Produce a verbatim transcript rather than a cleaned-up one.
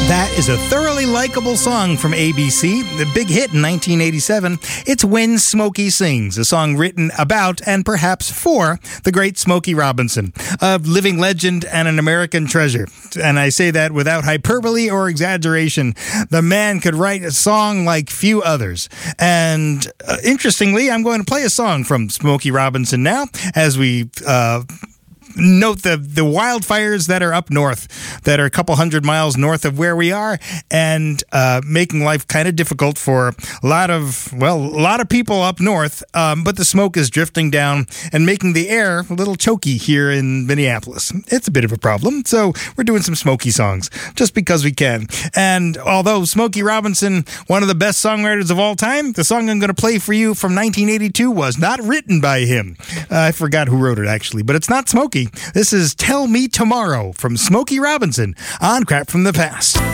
That is a thoroughly likable song from A B C, the big hit in nineteen eighty-seven. It's When Smokey Sings, a song written about and perhaps for the great Smokey Robinson, a living legend and an American treasure. And I say that without hyperbole or exaggeration. The man could write a song like few others. And uh, interestingly, I'm going to play a song from Smokey Robinson now as we uh, note the, the wildfires that are up north, that are a couple hundred miles north of where we are, and uh, making life kind of difficult for a lot of, well, a lot of people up north, um, but the smoke is drifting down and making the air a little choky here in Minneapolis. It's a bit of a problem, so we're doing some Smokey songs, just because we can. And although Smokey Robinson, one of the best songwriters of all time, the song I'm going to play for you from nineteen eighty-two was not written by him. Uh, I forgot who wrote it, actually, but it's not Smokey. This is Tell Me Tomorrow from Smokey Robinson on Crap from the Past.